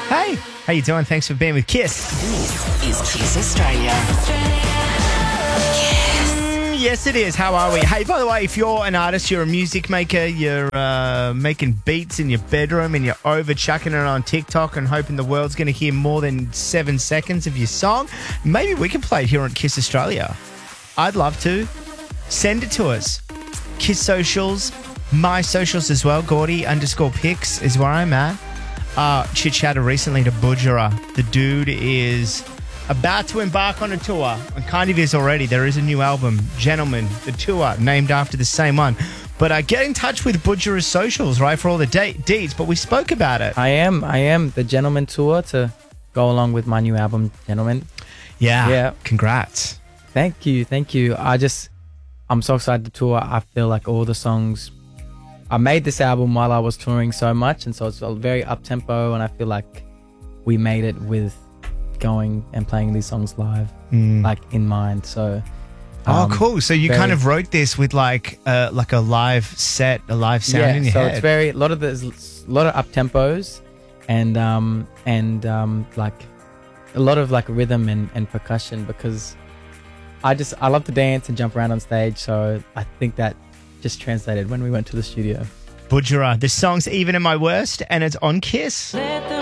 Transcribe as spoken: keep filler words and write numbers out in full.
Hey, how you doing? Thanks for being with Kiss. This is Kiss Australia. Mm, yes, it is. How are we? Hey, by the way, if you're an artist, you're a music maker, you're uh, making beats in your bedroom and you're over chucking it on TikTok and hoping the world's going to hear more than seven seconds of your song, maybe we can play it here on Kiss Australia. I'd love to. Send it to us. Kiss socials, my socials as well. Gordy underscore pics is where I'm at. Uh, chit-chatted recently to Budjera. The dude is about to embark on a tour, and kind of is already. There is a new album, Gentlemen, the tour, named after the same one. But uh, get in touch with Budjera's socials, right, for all the de- deeds. But we spoke about it. I am. I am. The Gentleman Tour to go along with my new album, Gentlemen. Yeah. Yeah. Congrats. Thank you. Thank you. I just, I'm so excited to tour. I feel like all the songs, I made this album while I was touring so much, and so it's very up-tempo, and I feel like we made it with going and playing these songs live, Mm. like in mind. So, Oh, um, cool. So you very- kind of wrote this with like uh, like a live set, a live sound yeah, in your so head. it's very a lot of there's a lot of up tempos, and um and um like a lot of like rhythm and, and percussion, because I just I love to dance and jump around on stage. So I think that just translated when we went to the studio. Budjera. The song's Even in My Worst, and it's on Kiss.